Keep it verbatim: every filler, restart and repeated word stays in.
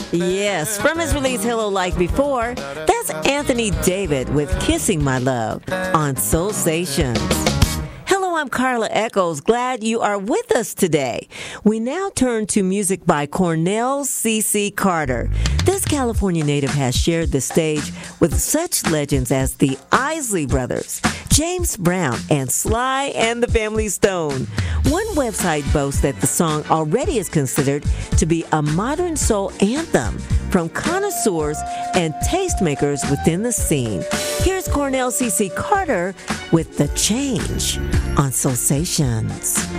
Yes, from his release Hello Like Before, that's Anthony David with Kissing My Love on Soul Stations. Hello, I'm Carla Echoes. Glad you are with us today. We now turn to music by Cornell C C Carter. This California native has shared the stage with such legends as the Isley Brothers, James Brown, and Sly and the Family Stone. One website boasts that the song already is considered to be a modern soul anthem from connoisseurs and tastemakers within the scene. Here's Cornell C C Carter with The Change on Soulsations.